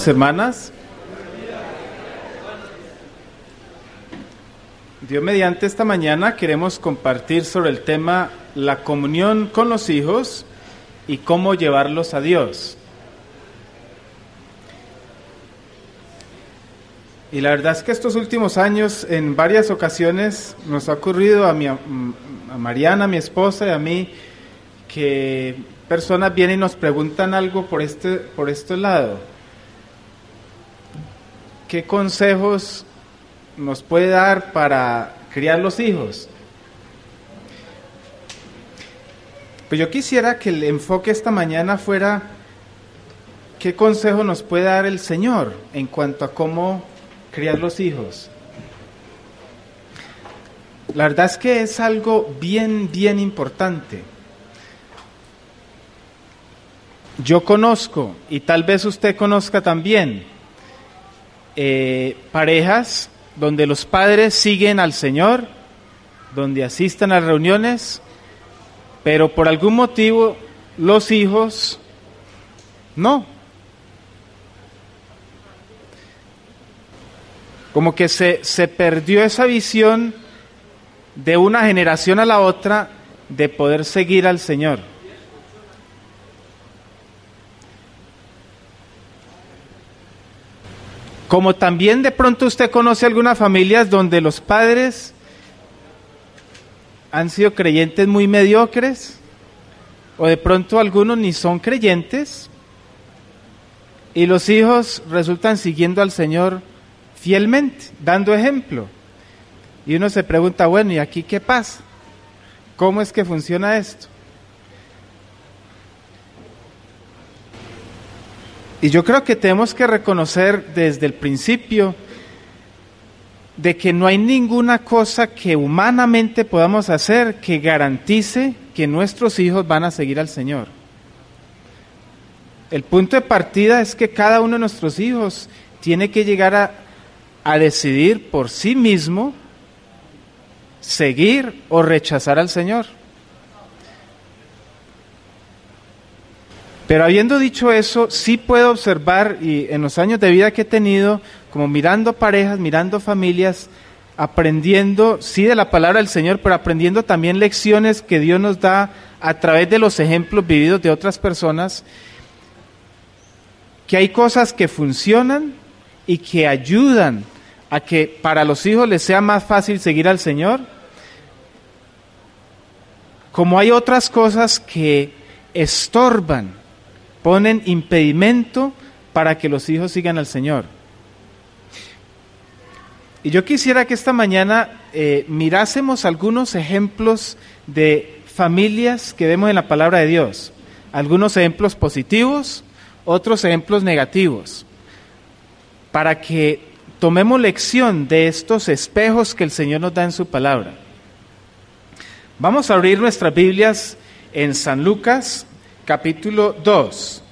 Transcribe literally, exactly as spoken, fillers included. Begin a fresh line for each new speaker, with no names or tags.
Hermanas, Dios mediante esta mañana queremos compartir sobre el tema la comunión con los hijos y cómo llevarlos a Dios. Y la verdad es que estos últimos años en varias ocasiones nos ha ocurrido a, mi, a Mariana, mi esposa, y a mí, que personas vienen y nos preguntan algo por este, por este lado. ¿Qué consejos nos puede dar para criar los hijos? Pues yo quisiera que el enfoque esta mañana fuera ¿qué consejo nos puede dar el Señor en cuanto a cómo criar los hijos? La verdad es que es algo bien, bien importante. Yo conozco, y tal vez usted conozca también, Eh, parejas donde los padres siguen al Señor, donde asisten a reuniones, pero por algún motivo los hijos no. Como que se, se perdió esa visión de una generación a la otra de poder seguir al Señor. Como también de pronto usted conoce algunas familias donde los padres han sido creyentes muy mediocres, o de pronto algunos ni son creyentes, y los hijos resultan siguiendo al Señor fielmente, dando ejemplo. Y uno se pregunta, bueno, ¿y aquí qué pasa? ¿Cómo es que funciona esto? Y yo creo que tenemos que reconocer desde el principio de que no hay ninguna cosa que humanamente podamos hacer que garantice que nuestros hijos van a seguir al Señor. El punto de partida es que cada uno de nuestros hijos tiene que llegar a, a decidir por sí mismo seguir o rechazar al Señor. Pero habiendo dicho eso, sí puedo observar, y en los años de vida que he tenido, como mirando parejas, mirando familias, aprendiendo, sí, de la palabra del Señor, pero aprendiendo también lecciones que Dios nos da a través de los ejemplos vividos de otras personas, que hay cosas que funcionan y que ayudan a que para los hijos les sea más fácil seguir al Señor, como hay otras cosas que estorban, ponen impedimento para que los hijos sigan al Señor. Y yo quisiera que esta mañana eh, mirásemos algunos ejemplos de familias que vemos en la palabra de Dios. Algunos ejemplos positivos, otros ejemplos negativos, para que tomemos lección de estos espejos que el Señor nos da en su palabra. Vamos a abrir nuestras Biblias en San Lucas, capítulo dos.